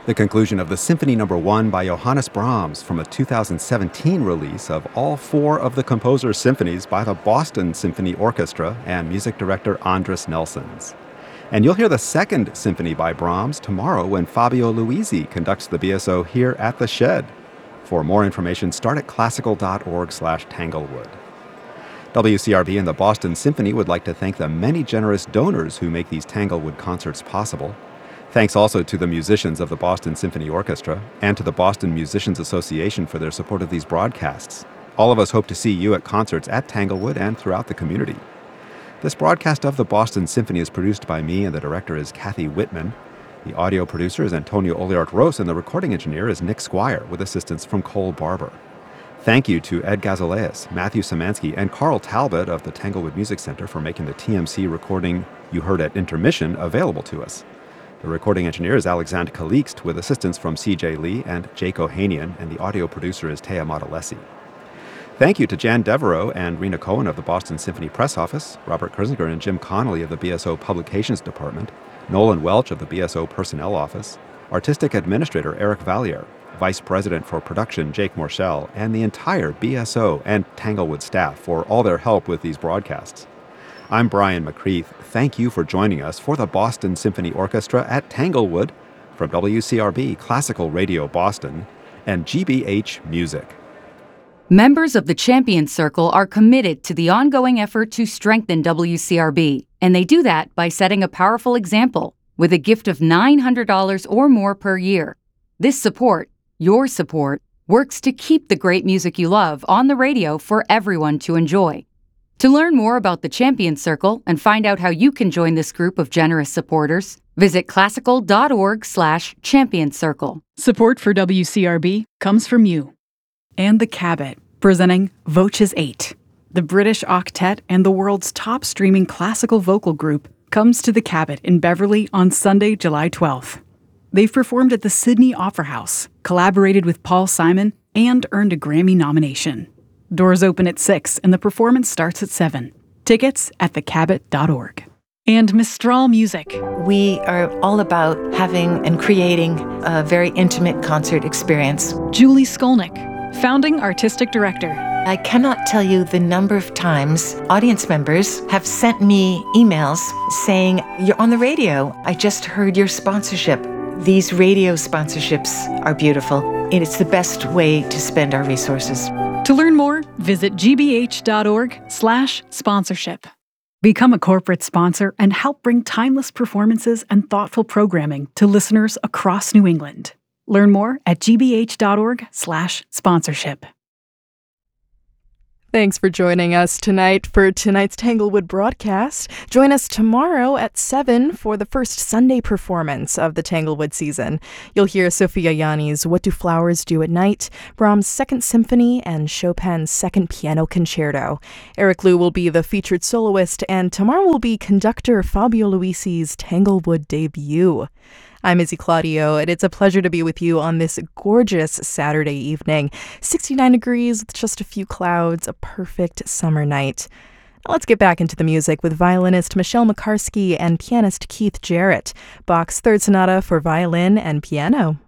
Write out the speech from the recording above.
The conclusion of the Symphony No. 1 by Johannes Brahms from a 2017 release of all four of the composer's symphonies by the Boston Symphony Orchestra and music director Andris Nelsons. And you'll hear the second symphony by Brahms tomorrow when Fabio Luisi conducts the BSO here at the Shed. For more information, start at classical.org/Tanglewood. WCRB and the Boston Symphony would like to thank the many generous donors who make these Tanglewood concerts possible. Thanks also to the musicians of the Boston Symphony Orchestra and to the Boston Musicians Association for their support of these broadcasts. All of us hope to see you at concerts at Tanglewood and throughout the community. This broadcast of the Boston Symphony is produced by me, and the director is Kathy Whitman. The audio producer is Antonio Oliart-Rose, and the recording engineer is Nick Squire, with assistance from Cole Barber. Thank you to Ed Gazaleas, Matthew Samansky, and Carl Talbot of the Tanglewood Music Center for making the TMC recording you heard at intermission available to us. The recording engineer is Alexander Kalikst, with assistance from C.J. Lee and Jake Ohanian, and the audio producer is Taya Modalesi. Thank you to Jan Devereaux and Rena Cohen of the Boston Symphony Press Office, Robert Kersinger and Jim Connolly of the BSO Publications Department, Nolan Welch of the BSO Personnel Office, Artistic Administrator Eric Valliere, Vice President for Production Jake Morshell, and the entire BSO and Tanglewood staff for all their help with these broadcasts. I'm Brian McCreath. Thank you for joining us for the Boston Symphony Orchestra at Tanglewood from WCRB Classical Radio Boston and GBH Music. Members of the Champions Circle are committed to the ongoing effort to strengthen WCRB, and they do that by setting a powerful example with a gift of $900 or more per year. This support, your support, works to keep the great music you love on the radio for everyone to enjoy. To learn more about the Champions Circle and find out how you can join this group of generous supporters, visit classical.org/Champions Circle. Support for WCRB comes from you. And the Cabot, presenting Voces 8. The British Octet and the world's top streaming classical vocal group comes to the Cabot in Beverly on Sunday, July 12th. They've performed at the Sydney Opera House, collaborated with Paul Simon, and earned a Grammy nomination. Doors open at 6 and the performance starts at 7. Tickets at thecabot.org. And Mistral Music. We are all about having and creating a very intimate concert experience. Julie Skolnick, founding artistic director. I cannot tell you the number of times audience members have sent me emails saying, "You're on the radio. I just heard your sponsorship." These radio sponsorships are beautiful, and it's the best way to spend our resources. To learn more, visit gbh.org/sponsorship. Become a corporate sponsor and help bring timeless performances and thoughtful programming to listeners across New England. Learn more at gbh.org/sponsorship. Thanks for joining us tonight for tonight's Tanglewood broadcast. Join us tomorrow at 7 for the first Sunday performance of the Tanglewood season. You'll hear Sophia Yanni's What Do Flowers Do at Night, Brahms' Second Symphony, and Chopin's Second Piano Concerto. Eric Liu will be the featured soloist, and tomorrow will be conductor Fabio Luisi's Tanglewood debut. I'm Izzy Claudio, and it's a pleasure to be with you on this gorgeous Saturday evening. 69 degrees with just a few clouds, a perfect summer night. Now let's get back into the music with violinist Michelle Makarsky and pianist Keith Jarrett. Bach's Third Sonata for violin and piano.